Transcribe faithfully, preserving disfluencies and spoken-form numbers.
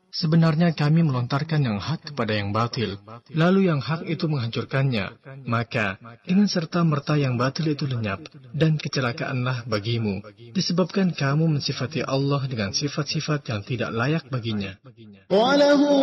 Sebenarnya kami melontarkan yang hak kepada yang batil, lalu yang hak itu menghancurkannya. Maka, dengan serta-merta yang batil itu lenyap, dan kecelakaanlah bagimu, disebabkan kamu mensifati Allah dengan sifat-sifat yang tidak layak baginya.